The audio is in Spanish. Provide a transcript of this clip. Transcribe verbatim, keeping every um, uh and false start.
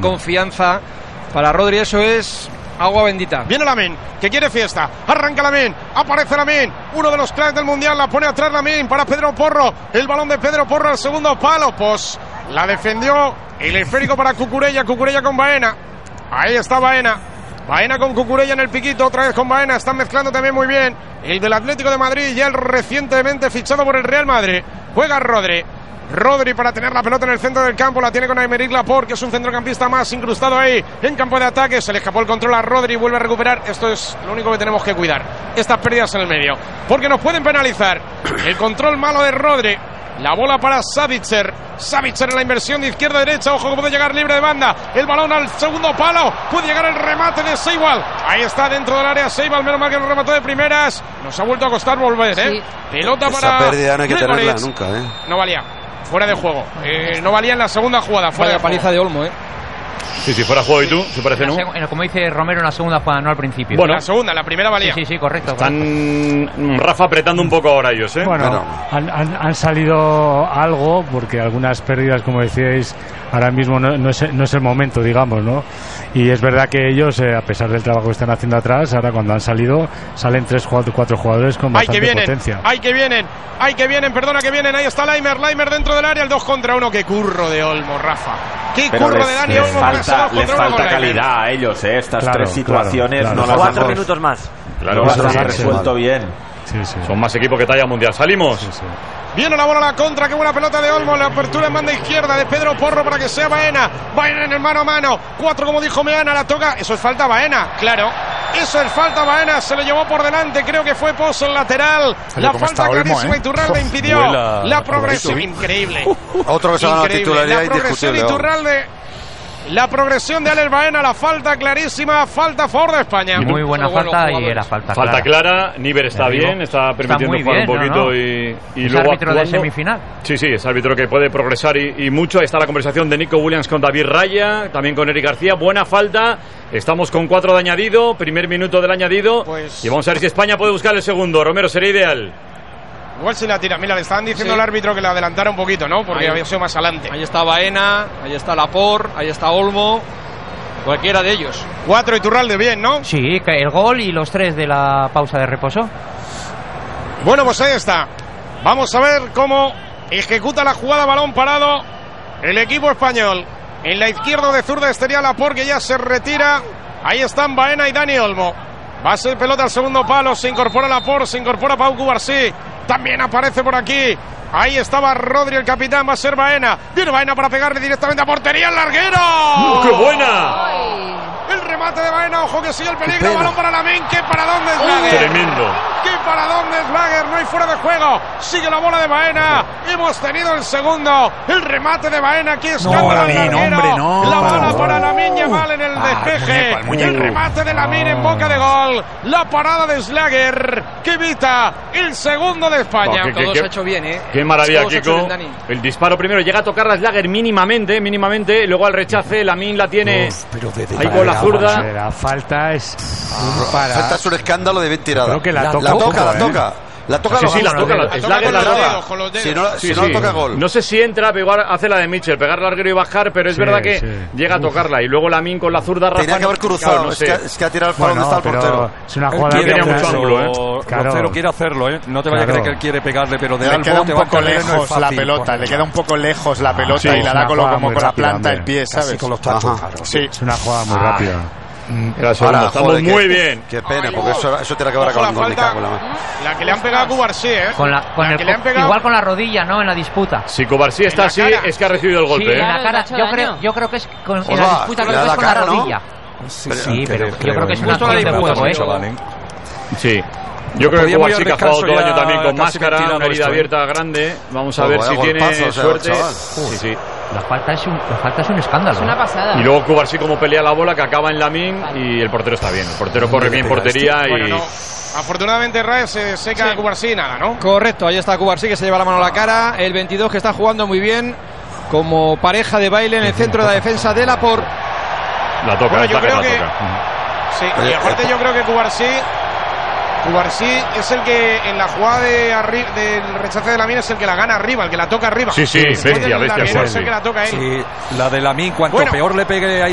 confianza para Rodri, eso es agua bendita. Viene Lamine, que quiere fiesta. Arranca Lamine, aparece Lamine, uno de los cracks del mundial. La pone atrás Lamine para Pedro Porro. El balón de Pedro Porro al segundo palo. Pues la defendió. El esférico para Cucurella. Cucurella con Baena. Ahí está Baena. Baena con Cucurella en el piquito. Otra vez con Baena. Están mezclando también muy bien. El del Atlético de Madrid, ya el recientemente fichado por el Real Madrid. Juega Rodri. Rodri para tener la pelota en el centro del campo. La tiene con Aymeric Laporte, que es un centrocampista más incrustado ahí en campo de ataque. Se le escapó el control a Rodri. Vuelve a recuperar. Esto es lo único que tenemos que cuidar, estas pérdidas en el medio, porque nos pueden penalizar. El control malo de Rodri. La bola para Savitzer. Savitzer en la inversión de izquierda a derecha. Ojo que puede llegar libre de banda. El balón al segundo palo. Puede llegar el remate de Seibal. Ahí está dentro del área Seibal. Menos mal que lo remató de primeras. Nos ha vuelto a costar volver, ¿eh? Sí. Pelota Esa para... Esa pérdida no hay que tenerla nunca, ¿eh? No valía. Fuera de juego. Eh, no valía en la segunda jugada. Fuera Vaya de paliza de Olmo, ¿eh? Sí, si fuera juego y tú, ¿se parece, no? Como dice Romero, en la segunda jugada, no al principio. Bueno, la segunda, la primera valía. Sí, sí, sí, correcto. Están, correcto. Rafa, apretando un poco ahora ellos, ¿eh? Bueno, bueno. Han, han, han salido algo, porque algunas pérdidas, como decíais, ahora mismo no, no, es, no es el momento, digamos, ¿no? Y es verdad que ellos, eh, a pesar del trabajo que están haciendo atrás, ahora cuando han salido, salen tres, cuatro, cuatro jugadores con bastante ¡Ay, que vienen! potencia. ¡Ay, que vienen! ¡Ay, que vienen! Perdona, que vienen. Ahí está Laimer. Laimer dentro del área. El dos contra uno. ¡Qué curro de Olmo, Rafa! ¡Qué Pero curro les, de Dani les Olmo! Falta, les falta calidad a ellos, ¿eh? Estas claro, tres situaciones claro, claro. no las Cuatro hemos, minutos más. Claro, no las claro, han claro, resuelto bien. Sí, sí. Son más equipos que talla mundial. Salimos. Sí, sí. Viene la bola a la contra, qué buena pelota de Olmo, la apertura en banda izquierda de Pedro Porro para que sea Baena. Baena en el mano a mano, cuatro como dijo Meana, la toca, eso es falta Baena, claro. Eso es falta Baena, se le llevó por delante, creo que fue Pozo el lateral. La falta clarísima, ¿eh? Iturralde impidió Vuela, la progresión, increíble. Otro que se va a la titularidad la progresión Iturralde. La progresión de Alex Baena, la falta clarísima, falta a favor de España. Muy buena falta y era falta Falta clara. clara, Níver está bien, está permitiendo está jugar bien, un poquito ¿no? y, y es luego árbitro actuando. de semifinal. Sí, sí, es árbitro que puede progresar y, y mucho. Ahí está la conversación de Nico Williams con David Raya, también con Eric García. Buena falta, estamos con cuatro de añadido, primer minuto del añadido. Pues... Y vamos a ver si España puede buscar el segundo. Romero, sería ideal. Igual si la tira. Mira, le estaban diciendo sí. al árbitro que la adelantara un poquito, ¿no? Porque ahí había sido más adelante. Ahí está Baena, ahí está Laporte, ahí está Olmo. Cualquiera de ellos. Cuatro Iturralde, bien, ¿no? Sí, el gol y los tres de la pausa de reposo. Bueno, pues ahí está. Vamos a ver cómo ejecuta la jugada balón parado el equipo español. En la izquierda de zurda estaría Laporte, que ya se retira. Ahí están Baena y Dani Olmo. Va a ser pelota al segundo palo. Se incorpora Laporte, se incorpora Pau Cubarsí. También aparece por aquí. Ahí estaba Rodri, el capitán. Va a ser Baena. Viene Baena para pegarle directamente a portería al larguero. ¡Uh, qué buena! ¡Ay! El remate de Baena, ojo que sigue el peligro. Balón para Lamine. ¡Qué para dónde es Lager! Tremendo. ¡Qué para dónde es Lager! No hay fuera de juego. Sigue la bola de Baena. Hemos tenido el segundo. El remate de Baena. ¡Qué escándalo! No, Lamine, hombre, no. La bola no. para Lamine Yamal en el despeje. Ah, el, muñeco, el, el remate de Lamine en boca de gol. La parada de Slager, que evita el segundo de España. Oh, que, Todo que, se ha hecho bien, ¿eh? Qué maravilla, Kiko. El disparo primero llega a tocar a Slager mínimamente, mínimamente. Luego al rechace, Lamine la tiene Uf, pero de, de ahí con la zurda. La falta es ah, para... falta es un escándalo de bien tirada. Creo que la, la toca, la toca, ¿eh? la toca. La toca, sí, sí, la toca. La, Slager la toca. Si no, sí, si no sí. toca gol. No sé si entra, pero igual hace la de Mitchell, pegar larguero y bajar, pero es sí, verdad que sí. llega a tocarla. Y luego Lamine con la zurda, Rafa. Tenía que haber cruzado, claro, no es, sé. que, es que ha tirado el balón bueno, donde está el portero. Es una jugada que tiene mucho ángulo, ¿eh? Claro. Rocero quiere hacerlo, ¿eh? No te vayas claro. a creer que él quiere pegarle, pero de le algo queda un te poco va lejos no la fácil, pelota, por le queda un poco lejos la pelota sí, y la da con, lo, como con la planta del pie, ¿sabes? Así con los tachos. Sí. Es una jugada muy rápida. Ahora, Ahora, estamos joder, qué, muy bien. Qué pena, porque eso, eso tiene que ver acabando con la, la que le han pegado a Cubarsí, ¿eh? Con la, con la el, que le han pegado... Igual con la rodilla, ¿no? En la disputa. Si Cubarsí está así, cara. es que ha recibido el golpe. Sí, ¿eh? en la cara. Yo creo, yo creo que es con, en Oba, la disputa, creo que es con la rodilla. ¿no? Sí, sí, pero yo creo que es una acción de juego, ¿eh? Sí. Yo creo que Cubarsí que ha jugado todo el año también con máscara, una herida abierta grande. Vamos a ver si tiene suerte. Sí, sí. La falta es un, la falta es un escándalo. Es una pasada. Y luego Cubarsí como pelea la bola, que acaba en Lamine y el portero está bien. El portero corre bien portería y... Bueno, no. Afortunadamente Raes se seca sí. Cubarsí nada, ¿no? Correcto, ahí está Cubarsí que se lleva la mano a la cara. El veintidós que está jugando muy bien como pareja de baile en el centro de la defensa de Laporte. La toca, bueno, yo creo la que... toca. Sí, y aparte yo creo que Cubarsí... Cubarsí es el que en la jugada de arri- del rechace de Lamine es el que la gana arriba, el que la toca arriba. Sí, sí, bestia, bestia. Es el que la toca él. Sí, la de Lamine, cuanto bueno. peor le pegue ahí